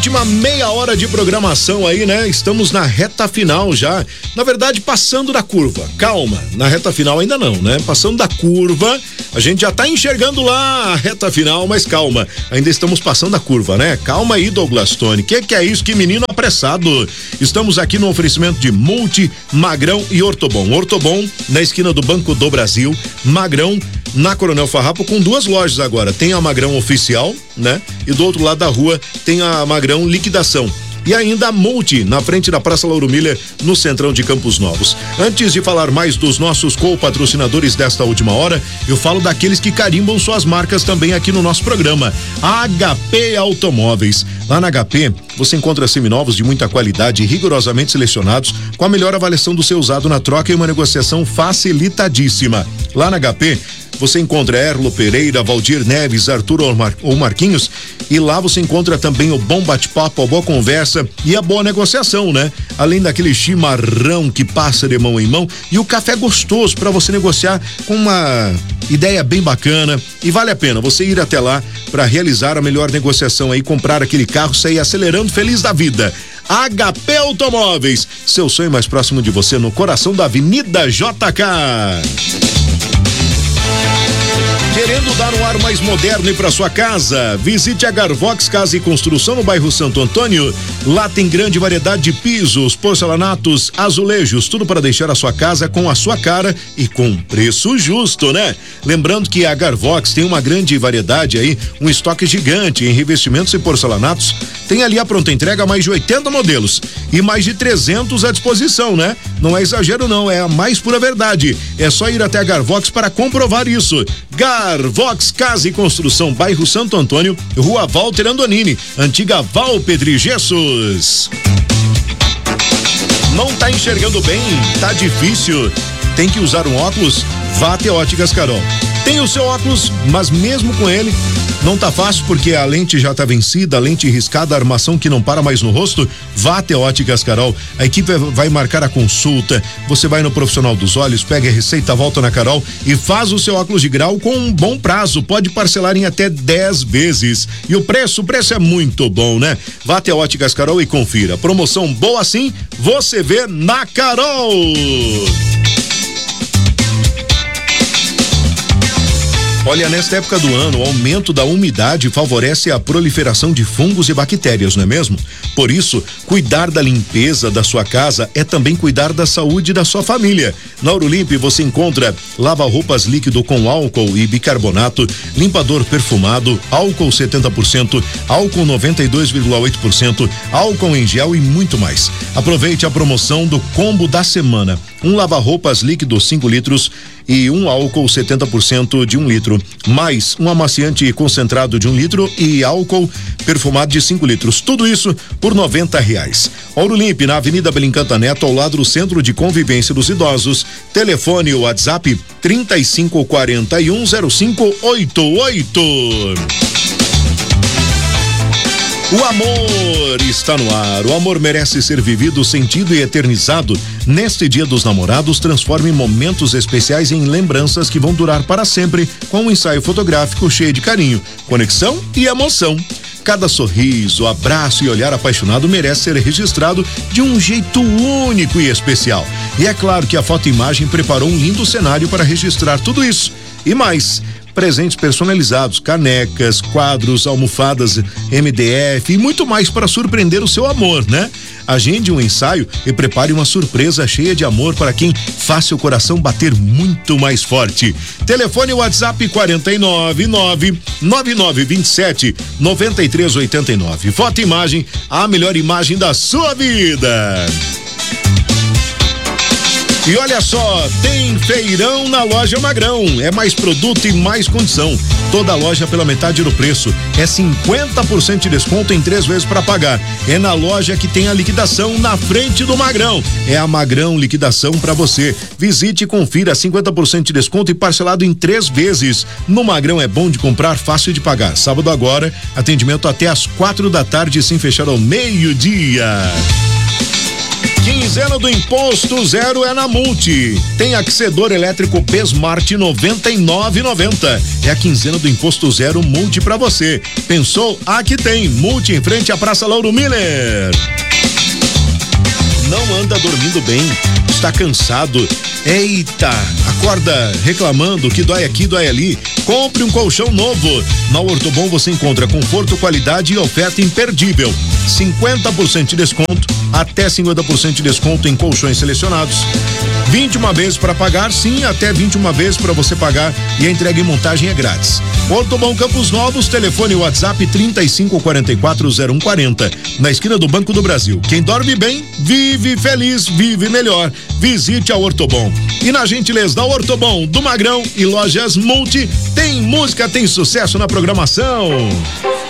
Última meia hora de programação aí, né? Estamos na reta final já. Na verdade, passando da curva. Calma, na reta final ainda não, né? Passando da curva, a gente já tá enxergando lá a reta final, mas calma, ainda estamos passando a curva, né? Calma aí, Douglas Tony. Que é isso? Que menino apressado. Estamos aqui no oferecimento de Multi, Magrão e Ortobon. Ortobon na esquina do Banco do Brasil, Magrão na Coronel Farrapo, com duas lojas agora. Tem a Magrão Oficial, né? E do outro lado da rua tem a Magrão Liquidação. E ainda a Multi, na frente da Praça Lauro Miller, no Centrão de Campos Novos. Antes de falar mais dos nossos co-patrocinadores desta última hora, eu falo daqueles que carimbam suas marcas também aqui no nosso programa. HP Automóveis. Lá na HP, você encontra seminovos de muita qualidade e rigorosamente selecionados, com a melhor avaliação do seu usado na troca e uma negociação facilitadíssima. Lá na HP, você encontra Erlo Pereira, Valdir Neves, Arthur ou Marquinhos, e lá você encontra também o bom bate-papo, a boa conversa e a boa negociação, né? Além daquele chimarrão que passa de mão em mão e o café gostoso para você negociar com uma ideia bem bacana, e vale a pena você ir até lá para realizar a melhor negociação aí, comprar aquele carro, sair acelerando feliz da vida. HP Automóveis, seu sonho mais próximo de você, no coração da Avenida JK. Querendo dar um ar mais moderno e para sua casa? Visite a Garvox Casa e Construção no bairro Santo Antônio. Lá tem grande variedade de pisos, porcelanatos, azulejos, tudo para deixar a sua casa com a sua cara e com preço justo, né? Lembrando que a Garvox tem uma grande variedade aí, um estoque gigante em revestimentos e porcelanatos. Tem ali a pronta entrega mais de 80 modelos e mais de 300 à disposição, né? Não é exagero não, é a mais pura verdade. É só ir até a Garvox para comprovar isso. Garvox Casa e Construção, bairro Santo Antônio, Rua Walter Andonini, antiga Val Pedri Jesus. Não tá enxergando bem? Tá difícil? Tem que usar um óculos? Vá até Óticas Carol. Tem o seu óculos, mas mesmo com ele não tá fácil porque a lente já tá vencida, a lente riscada, a armação que não para mais no rosto. Vá até Óticas Carol. A equipe vai marcar a consulta. Você vai no profissional dos olhos, pega a receita, volta na Carol e faz o seu óculos de grau com um bom prazo. Pode parcelar em até 10 vezes. E o preço é muito bom, né? Vá até Óticas Carol e confira. Promoção boa assim, você vê na Carol. Olha, nesta época do ano, o aumento da umidade favorece a proliferação de fungos e bactérias, não é mesmo? Por isso, cuidar da limpeza da sua casa é também cuidar da saúde da sua família. Na Aurolimp você encontra lava-roupas líquido com álcool e bicarbonato, limpador perfumado, álcool 70%, álcool 92,8%, álcool em gel e muito mais. Aproveite a promoção do combo da semana. Um lava-roupas líquido 5 litros e um álcool 70% de 1 litro, mais um amaciante concentrado de 1 litro e álcool perfumado de 5 litros. Tudo isso por R$90. Aurolimp, na Avenida Belincanta Neto, ao lado do Centro de Convivência dos Idosos. Telefone ou WhatsApp 35410588. O amor está no ar. O amor merece ser vivido, sentido e eternizado. Neste Dia dos Namorados, transforme momentos especiais em lembranças que vão durar para sempre, com um ensaio fotográfico cheio de carinho, conexão e emoção. Cada sorriso, abraço e olhar apaixonado merece ser registrado de um jeito único e especial. E é claro que a Fotoimagem preparou um lindo cenário para registrar tudo isso. E mais, presentes personalizados, canecas, quadros, almofadas, MDF e muito mais para surpreender o seu amor, né? Agende um ensaio e prepare uma surpresa cheia de amor para quem faça seu coração bater muito mais forte. Telefone WhatsApp 499-9927-9389. Fotoimagem, a melhor imagem da sua vida. E olha só, tem feirão na loja Magrão. É mais produto e mais condição. Toda a loja pela metade do preço. É 50% de desconto em 3 vezes para pagar. É na loja que tem a liquidação na frente do Magrão. É a Magrão Liquidação para você. Visite e confira 50% de desconto e parcelado em 3 vezes. No Magrão é bom de comprar, fácil de pagar. Sábado agora, atendimento até às 4 da tarde sem fechar ao meio-dia. Quinzena do Imposto Zero é na Multi. Tem aquecedor elétrico P-Smart 99,90. É a quinzena do Imposto Zero Multi pra você. Pensou? Aqui tem. Multi em frente à Praça Lauro Miller. Não anda dormindo bem? Está cansado? Eita, acorda reclamando que dói aqui, dói ali. Compre um colchão novo. Na Ortobon você encontra conforto, qualidade e oferta imperdível. 50% de desconto, até 50% de desconto em colchões selecionados. 21 vezes para pagar, sim, até 21 vezes para você pagar e a entrega e montagem é grátis. Ortobon Campos Novos, telefone WhatsApp 35440140, na esquina do Banco do Brasil. Quem dorme bem, vive feliz, vive melhor. Visite a Ortobon. E na gentileza da Ortobon, do Magrão e Lojas Multi, tem música, tem sucesso na programação.